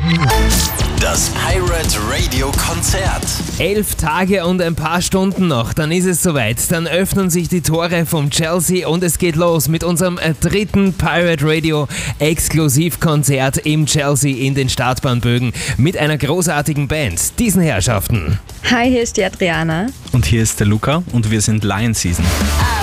Das Pirate Radio Konzert. 11 Tage und ein paar Stunden noch, dann ist es soweit. Dann öffnen sich die Tore vom Chelsea und es geht los mit unserem dritten Pirate Radio Exklusivkonzert im Chelsea in den Startbahnbögen mit einer großartigen Band, diesen Herrschaften. Hi, hier ist die Adriana. Und hier ist der Luca und wir sind Lion Season.